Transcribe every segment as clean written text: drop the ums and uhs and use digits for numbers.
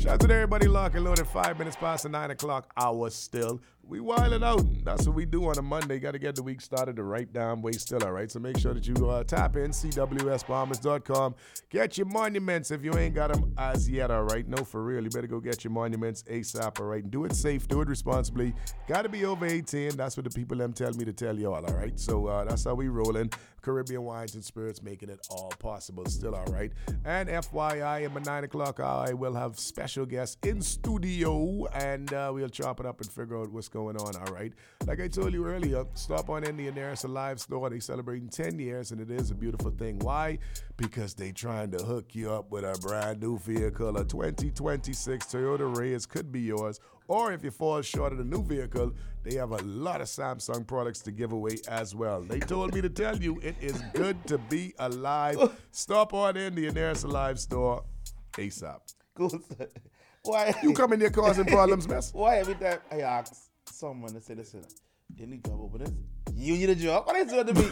Shout out to everybody locked and loaded 5 minutes past the 9 o'clock hour still. We wilding out. That's what we do on a Monday. Got to get the week started the right damn way still, all right? So make sure that you tap in, cwsbombers.com. Get your monuments if you ain't got them as yet, all right? No, for real. You better go get your monuments ASAP, all right? And do it safe. Do it responsibly. Got to be over 18. That's what the people them tell me to tell y'all, all right? So that's how we rolling. Caribbean Wines and Spirits making it all possible still, all right? And FYI, in my 9 o'clock hour, I will have special guests in studio, and we'll chop it up and figure out what's going on, all right? Like I told you earlier, stop on in the There's a live store. They celebrating 10 years, and it is a beautiful thing. Why? Because they trying to hook you up with a brand new vehicle. A 2026 Toyota Reyes could be yours. Or if you fall short of the new vehicle, they have a lot of Samsung products to give away as well. They told me to tell you it is good to be alive. Stop on in the There's a live store ASAP. Cool. Why? You come in here causing problems, mess? Why every time I ask someone to say, listen, you need job over this? You need a job? What is it to me?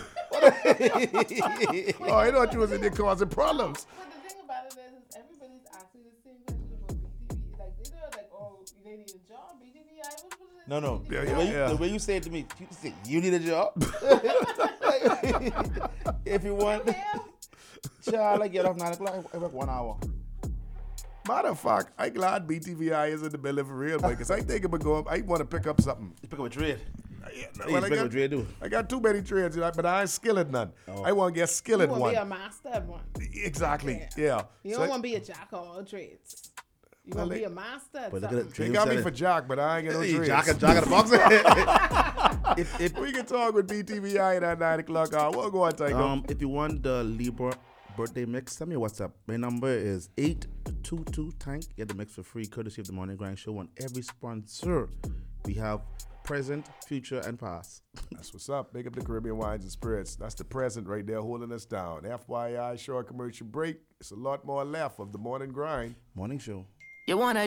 Oh, I thought you was in there causing problems. But the thing about it is everybody's asking the same question about BTV. Like, they know, like, oh, they need a job. BTV, No. Yeah. The way you say it to me, you say, you need a job? If you want, child, I get off 9 o'clock, I work 1 hour. Matter of fact, I'm glad BTVI is in the building for real, because I think I'm going I want to pick up something. You pick up a trade. Yeah, Well, pick up a trade, do. I got too many trades, but I ain't skilled at none. Oh. I want to get skilled You at want to one. be a master at one. Exactly, yeah. You don't want to be a jack of all trades. You want to be a master at But look something. at They got me for Jack, but I ain't got no trades. Jack at the box. if We can talk with BTVI at 9 o'clock hour. We'll go on, Tycho. if you want the Libra birthday mix, send me a WhatsApp. My number is 822-TANK. Get the mix for free, courtesy of the Morning Grind Show on every sponsor. We have present, future, and past. That's what's up. Big up the Caribbean Wines and Spirits. That's the present right there holding us down. FYI, short commercial break. It's a lot more left of the Morning Grind. Morning Show. You wanna